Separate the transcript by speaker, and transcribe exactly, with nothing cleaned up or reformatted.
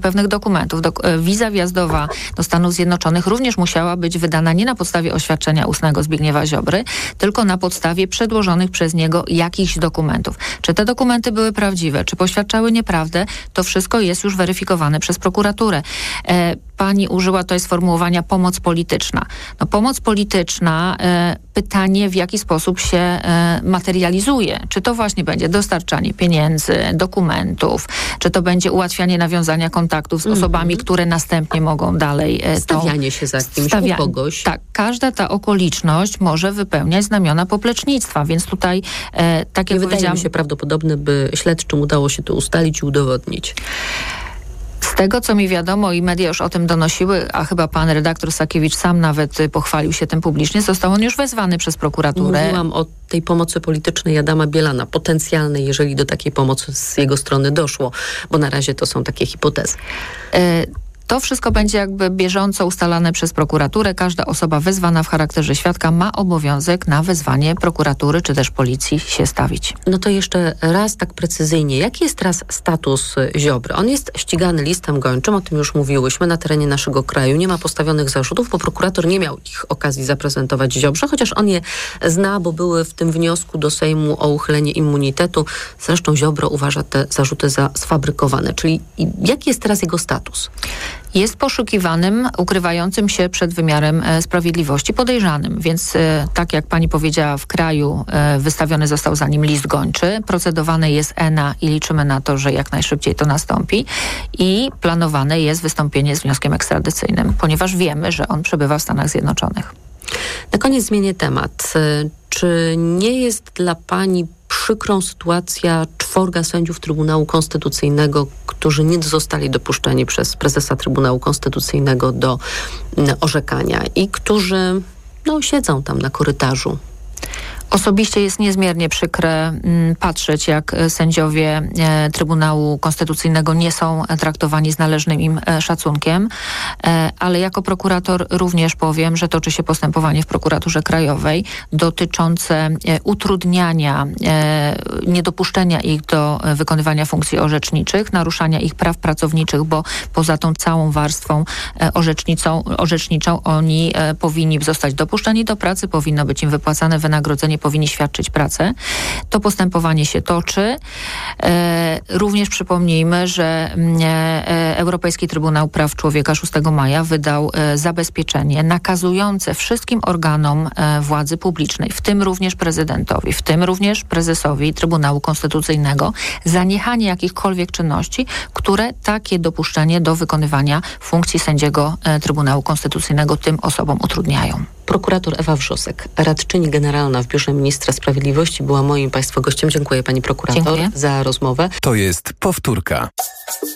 Speaker 1: pewnych dokumentów. Dok- wiza wjazdowa do Stanów Zjednoczonych również musiała być wydana nie na podstawie oświadczenia ustnego Zbigniewa Ziobry, tylko na podstawie przedłożonych przez niego jakichś dokumentów. Czy te dokumenty były prawdziwe, czy poświadczały nieprawdę, to wszystko jest już weryfikowane przez prokuraturę. E, pani użyła tutaj sformułowania pomoc polityczna. No, pomoc polityczna, e, pytanie w jaki sposób się e, materializuje. Czy to właśnie będzie dostarczanie pieniędzy, dokumentów, czy to będzie ułatwianie nawiązania kontaktów z osobami, mm-hmm. które następnie mogą dalej e, to...
Speaker 2: Stawianie się za kimś
Speaker 1: stawia-
Speaker 2: u kogoś.
Speaker 1: Tak, każda ta okoliczność może wypełniać znamiona poplecznictwa, więc tutaj e, tak jak
Speaker 2: Nie wydaje
Speaker 1: powiedziałam...
Speaker 2: mi się prawdopodobne, by śledczym udało się to ustalić i udowodnić.
Speaker 1: Z tego, co mi wiadomo i media już o tym donosiły, a chyba pan redaktor Sakiewicz sam nawet pochwalił się tym publicznie, został on już wezwany przez prokuraturę.
Speaker 2: Mówiłam o tej pomocy politycznej Adama Bielana, potencjalnej, jeżeli do takiej pomocy z jego strony doszło, bo na razie to są takie hipotezy.
Speaker 1: Y- To wszystko będzie jakby bieżąco ustalane przez prokuraturę. Każda osoba wezwana w charakterze świadka ma obowiązek na wezwanie prokuratury czy też policji się stawić.
Speaker 2: No to jeszcze raz tak precyzyjnie. Jaki jest teraz status Ziobry? On jest ścigany listem gończym, o tym już mówiłyśmy, na terenie naszego kraju. Nie ma postawionych zarzutów, bo prokurator nie miał ich okazji zaprezentować Ziobrze, chociaż on je zna, bo były w tym wniosku do Sejmu o uchylenie immunitetu. Zresztą Ziobro uważa te zarzuty za sfabrykowane. Czyli jaki jest teraz jego status?
Speaker 1: Jest poszukiwanym, ukrywającym się przed wymiarem e, sprawiedliwości, podejrzanym. Więc e, tak jak pani powiedziała, w kraju e, wystawiony został za nim list gończy. Procedowane jest E N A i liczymy na to, że jak najszybciej to nastąpi. I planowane jest wystąpienie z wnioskiem ekstradycyjnym, ponieważ wiemy, że on przebywa w Stanach Zjednoczonych.
Speaker 2: Na koniec zmienię temat. Czy nie jest dla pani przykrą sytuacja czworga sędziów Trybunału Konstytucyjnego, którzy nie zostali dopuszczeni przez prezesa Trybunału Konstytucyjnego do orzekania i którzy no, siedzą tam na korytarzu?
Speaker 1: Osobiście jest niezmiernie przykre m, patrzeć, jak sędziowie e, Trybunału Konstytucyjnego nie są traktowani z należnym im e, szacunkiem, e, ale jako prokurator również powiem, że toczy się postępowanie w prokuraturze krajowej dotyczące e, utrudniania, e, niedopuszczenia ich do e, wykonywania funkcji orzeczniczych, naruszania ich praw pracowniczych, bo poza tą całą warstwą e, orzecznicą, orzeczniczą oni e, powinni zostać dopuszczeni do pracy, powinno być im wypłacane wynagrodzenie, powinni świadczyć pracę. To postępowanie się toczy. E, również przypomnijmy, że e, Europejski Trybunał Praw Człowieka szóstego maja wydał e, zabezpieczenie nakazujące wszystkim organom e, władzy publicznej, w tym również prezydentowi, w tym również prezesowi Trybunału Konstytucyjnego, zaniechanie jakichkolwiek czynności, które takie dopuszczenie do wykonywania funkcji sędziego e, Trybunału Konstytucyjnego tym osobom utrudniają.
Speaker 2: Prokurator Ewa Wrzosek, radczyni generalna w Biurze Ministra Sprawiedliwości, była moim państwa gościem. Dziękuję pani prokurator
Speaker 1: Dziękuję.
Speaker 2: za rozmowę.
Speaker 3: To jest powtórka.